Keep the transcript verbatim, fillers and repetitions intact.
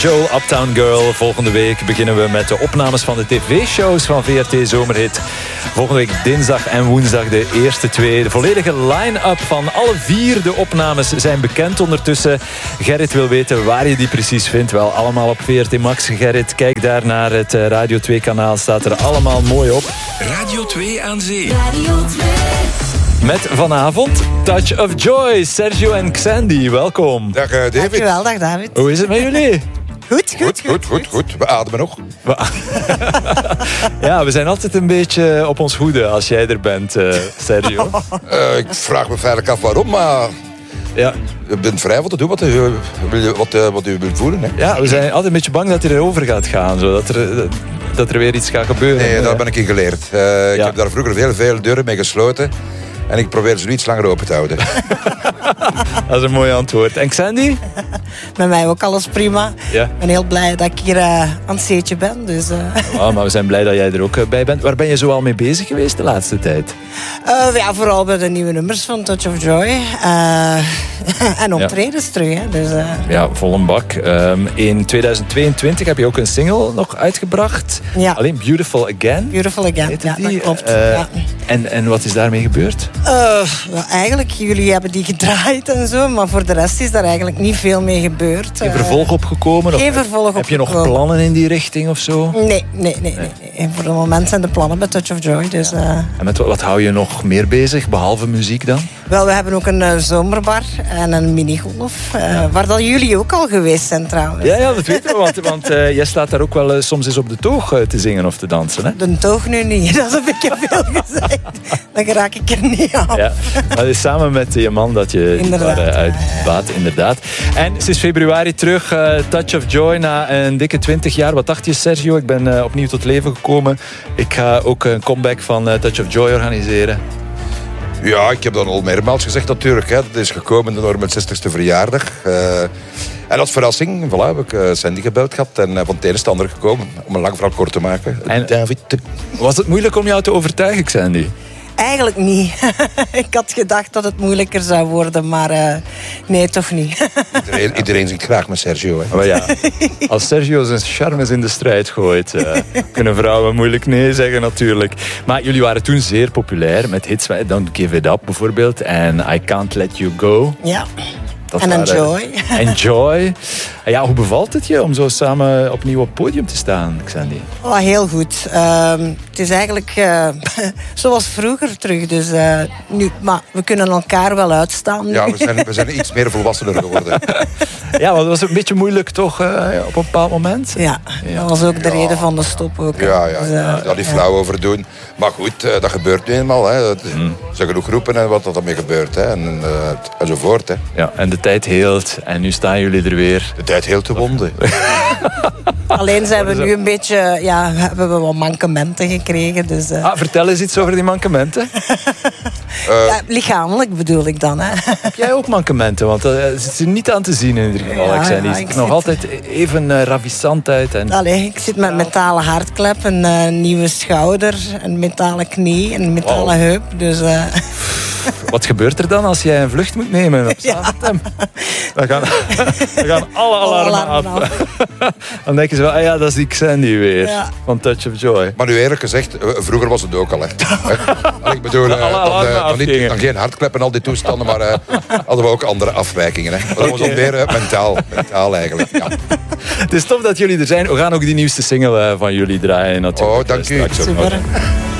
Joel, Uptown Girl. Volgende week beginnen we met de opnames van de tv-shows van V R T Zomerhit. Volgende week dinsdag en woensdag de eerste twee. De volledige line-up van alle vier de opnames zijn bekend ondertussen. Gerrit wil weten waar je die precies vindt. Wel, allemaal op V R T Max. Gerrit, kijk daar naar het Radio twee kanaal. Staat er allemaal mooi op. Radio twee aan zee. Radio twee. Met vanavond Touch of Joy. Sergio en Xandy, welkom. Dag uh, David. Dankjewel, dag David. Hoe is het met jullie? Goed, goed, Goed, goed, goed, goed. We ademen nog. Ja, we zijn altijd een beetje op ons hoede als jij er bent, uh, Sergio. Uh, ik vraag me feitelijk af waarom, maar Ja. je bent vrij om te doen wat u, wat, uh, wat u wilt voelen. Hè? Ja, we zijn altijd een beetje bang dat hij erover gaat gaan. Zodat er, dat er weer iets gaat gebeuren. Nee, daar ben ik in geleerd. Uh, ik Ja. heb daar vroeger heel veel deuren mee gesloten. En ik probeer ze nu iets langer open te houden. Dat is een mooi antwoord. En Xandy? Met mij ook alles prima. Ja. Ik ben heel blij dat ik hier uh, aan het zeetje ben. Dus, uh, Oh, maar we zijn blij dat jij er ook uh, bij bent. Waar ben je zo al mee bezig geweest de laatste tijd? uh, ja, vooral bij de nieuwe nummers van Touch of Joy. Uh, en optredens terug. Hè. Dus, uh, Ja, vol een bak. Um, in tweeduizend tweeëntwintig heb je ook een single nog uitgebracht. Ja. Alleen Beautiful Again. Beautiful Again, Heette ja, die? dat klopt. Uh, ja. en, en wat is daarmee gebeurd? Uh, well, eigenlijk, jullie hebben die gedraaid en zo. Maar voor de rest is daar eigenlijk niet veel mee gebeurd. Geen Uh, vervolg opgekomen? geen Of vervolg Heb je nog opgekomen. plannen in die richting of zo? Nee, nee, nee, nee, nee. En voor het moment zijn de plannen bij Touch of Joy. Dus, uh, En met wat, wat hou je nog meer bezig, behalve muziek dan? wel, we hebben ook een uh, zomerbar en een minigolf. Uh, waar dan jullie ook al geweest zijn trouwens. Ja, ja dat weten we, want, want uh, jij staat daar ook wel uh, soms eens op de toog uh, te zingen of te dansen. Hè? De toog nu niet, dat is een beetje veel gezegd. Dan raak ik er niet af. Ja, maar het is samen met je man dat je die Inderdaad, daar, uh, ja, uitbaat, inderdaad. En sinds februari terug, uh, Touch of Joy, na een dikke twintig jaar. Wat dacht je, Sergio? Ik ben uh, opnieuw tot leven gekomen. Ik ga ook een comeback van uh, Touch of Joy organiseren. Ja, ik heb dat al meermaals gezegd natuurlijk. Hè. Dat is gekomen door mijn zestigste verjaardag. Uh, en als verrassing, voilà, heb ik uh, Sandy gebeld gehad. En uh, van het een is het ander gekomen. Om een lang verhaal kort te maken. En- David. Was het moeilijk om jou te overtuigen, Xandy? Eigenlijk niet. Ik had gedacht dat het moeilijker zou worden, maar uh, nee, toch niet. Iedereen, iedereen zingt graag met Sergio. Hè. Maar ja, als Sergio zijn charmes in de strijd gooit, uh, kunnen vrouwen moeilijk nee zeggen natuurlijk. Maar jullie waren toen zeer populair met hits, Don't Give It Up bijvoorbeeld. En I Can't Let You Go. Ja. Dat En waren- Enjoy. Enjoy. En ja, hoe bevalt het je om zo samen opnieuw op het podium te staan, Xandy? Oh, heel goed. Um, het is eigenlijk uh, zoals vroeger terug. Dus, uh, nu, maar we kunnen elkaar wel uitstaan. nu. Ja, we zijn, we zijn iets meer volwassener geworden. Ja, want het was een beetje moeilijk toch uh, op een bepaald moment? Ja, Ja. dat was ook de Ja. reden van de stop. Ook, hè. Ja, ja, Dus, ja, uh, daar niet flauw over doen. Maar goed, uh, dat gebeurt nu eenmaal. Hè. Er zijn genoeg groepen en wat er dan mee gebeurt. Hè. En, uh, enzovoort. Hè. Ja, en de tijd heelt en nu staan jullie er weer. De tijd heel te wonden. Alleen zijn we nu een beetje, ja, hebben we wat mankementen gekregen. Dus, uh, Ah, vertel eens iets over die mankementen. ja, lichamelijk bedoel ik dan. Hè. Heb jij ook mankementen? Want dat zit er niet aan te zien in ieder geval. Ja, ik zei, die ja, ziet ik er nog zit- altijd even uh, ravissant uit. En... Allee, ik zit met metalen hartklep, een uh, nieuwe schouder, een metalen knie, een metalen Wauw. heup. Dus, uh, Wat gebeurt er dan als jij een vlucht moet nemen op Zaventem? Dan gaan, dan gaan alle alarmen alarmen af. Dan denken ze wel, ah ja, dat is die Xandy weer. Ja. Van Touch of Joy. Maar nu eerlijk gezegd, uh, vroeger was het ook al. Hè. Hè? Ik bedoel, uh, Alle dan, alarmen uh, dan, niet, afgingen. dan geen hartklep en al die toestanden, maar uh, hadden we ook andere afwijkingen. Hè. Maar dat was Oké. al meer uh, mentaal, mentaal eigenlijk. Ja. Het is tof dat jullie er zijn. We gaan ook die nieuwste single uh, van jullie draaien natuurlijk. Oh, dank u. Straks ook nog. super.